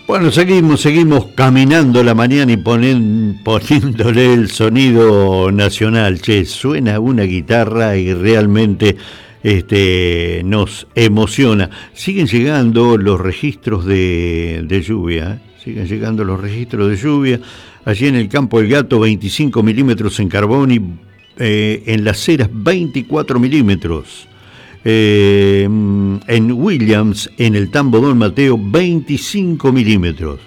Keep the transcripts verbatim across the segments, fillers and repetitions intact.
Bueno, seguimos, seguimos caminando la mañana y ponen, poniéndole el sonido nacional. Che, suena una guitarra y realmente este, nos emociona. Siguen llegando los registros de, de lluvia, ¿eh? Siguen llegando los registros de lluvia. Allí en el Campo del Gato, veinticinco milímetros en Carbón y eh, en Las Heras, veinticuatro milímetros. Eh, en Williams, en el Tambo Don Mateo, veinticinco milímetros.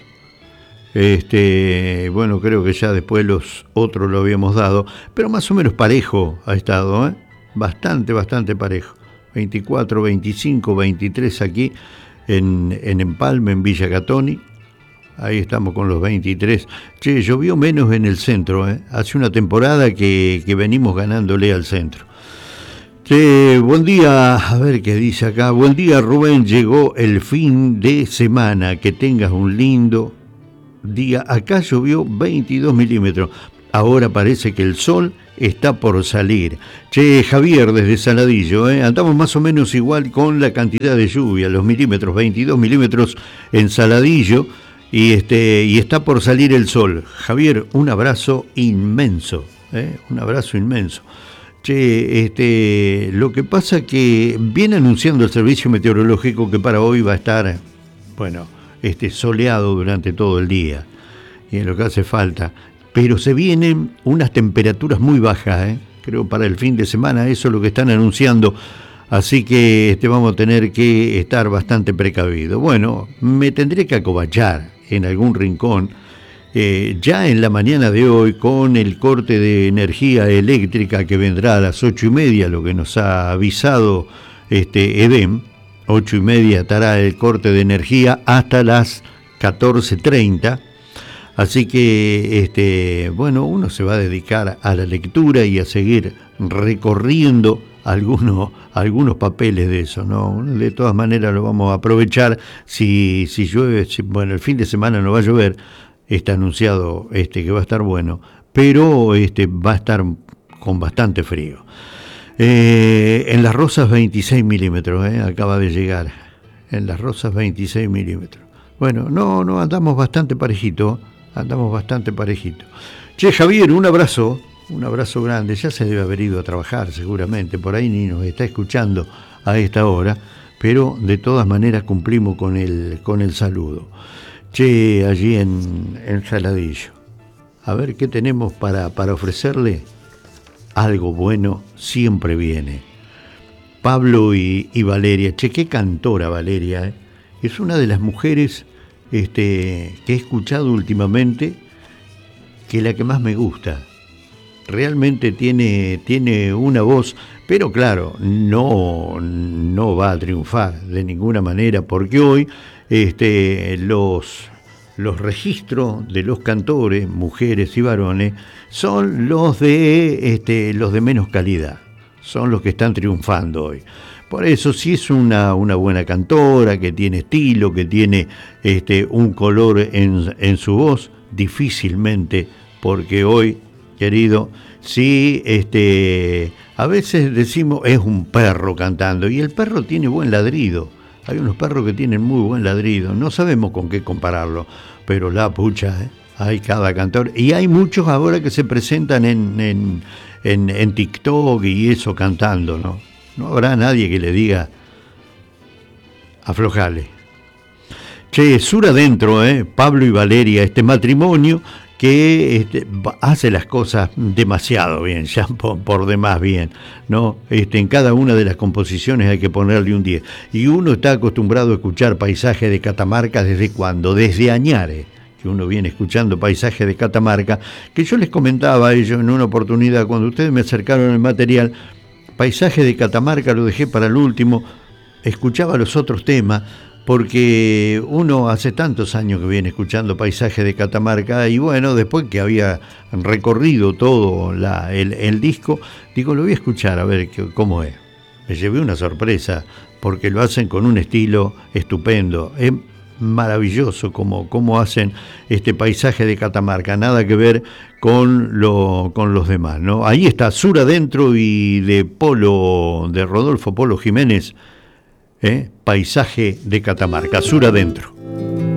Este, bueno, creo que ya después los otros lo habíamos dado, pero más o menos parejo ha estado, ¿eh? Bastante, bastante parejo. veinticuatro, veinticinco, veintitrés aquí en, en Empalme, en Villa Catoni. Ahí estamos con los veintitrés. Che, llovió menos en el centro, ¿eh? Hace una temporada que, que venimos ganándole al centro. Sí, buen día, a ver qué dice acá. Buen día, Rubén, llegó el fin de semana, que tengas un lindo día. Acá llovió veintidós milímetros, ahora parece que el sol está por salir. Che, Javier, desde Saladillo, ¿eh? Andamos más o menos igual con la cantidad de lluvia, los milímetros, veintidós milímetros en Saladillo, y, este, y está por salir el sol. Javier, un abrazo inmenso, ¿eh? Un abrazo inmenso. Che, este, lo que pasa que viene anunciando el servicio meteorológico que para hoy va a estar, bueno, este, soleado durante todo el día, y es lo que hace falta, pero se vienen unas temperaturas muy bajas, ¿eh? Creo para el fin de semana, eso es lo que están anunciando, así que este, vamos a tener que estar bastante precavidos. Bueno, me tendré que acobachar en algún rincón. Eh, ya en la mañana de hoy, con el corte de energía eléctrica que vendrá a las ocho y media, lo que nos ha avisado este EDEM, ocho y media estará el corte de energía hasta las catorce treinta, así que este, bueno, uno se va a dedicar a la lectura y a seguir recorriendo algunos, algunos papeles de eso, ¿no? De todas maneras lo vamos a aprovechar. Si, si llueve, si, bueno, el fin de semana no va a llover. Está anunciado este, que va a estar bueno, pero este, va a estar con bastante frío. Eh, en Las Rosas, veintiséis milímetros, eh, acaba de llegar. En Las Rosas, veintiséis milímetros. Bueno, no, no, andamos bastante parejito, andamos bastante parejito. Che, Javier, un abrazo, un abrazo grande. Ya se debe haber ido a trabajar seguramente, por ahí ni nos está escuchando a esta hora, pero de todas maneras cumplimos con el, con el saludo. Che, allí en, en Saladillo. A ver qué tenemos para, para ofrecerle. Algo bueno siempre viene. Pablo y, y Valeria. Che, qué cantora Valeria, ¿eh? Es una de las mujeres este, que he escuchado últimamente, que es la que más me gusta. Realmente tiene, tiene una voz, pero claro, no, no va a triunfar de ninguna manera, porque hoy este, los, los registros de los cantores, mujeres y varones, son los de, este, los de menos calidad, son los que están triunfando hoy. Por eso, si es una, una buena cantora, que tiene estilo, que tiene este, un color en, en su voz, difícilmente, porque hoy, querido, sí, este, a veces decimos es un perro cantando, y el perro tiene buen ladrido. Hay unos perros que tienen muy buen ladrido, no sabemos con qué compararlo, pero la pucha, ¿eh? Hay cada cantor, y hay muchos ahora que se presentan en, en, en, en TikTok y eso cantando, ¿no? No habrá nadie que le diga aflojale. Che, sur adentro, ¿eh? Pablo y Valeria, este matrimonio que este, hace las cosas demasiado bien, ya por, por demás bien, ¿no? Este, en cada una de las composiciones hay que ponerle un diez. Y uno está acostumbrado a escuchar Paisaje de Catamarca desde cuando, desde Añares, que uno viene escuchando Paisaje de Catamarca, que yo les comentaba a ellos en una oportunidad, cuando ustedes me acercaron el material, Paisaje de Catamarca lo dejé para el último, escuchaba los otros temas, porque uno hace tantos años que viene escuchando Paisaje de Catamarca, y bueno, después que había recorrido todo la, el, el disco, digo, lo voy a escuchar a ver qué, cómo es. Me llevé una sorpresa, porque lo hacen con un estilo estupendo, es maravilloso como, como hacen este Paisaje de Catamarca, nada que ver con, lo, con los demás, ¿no? Ahí está Sur Adentro y de Polo, de Rodolfo Polo Jiménez, ¿Eh? Paisaje de Catamarca, Sur Adentro.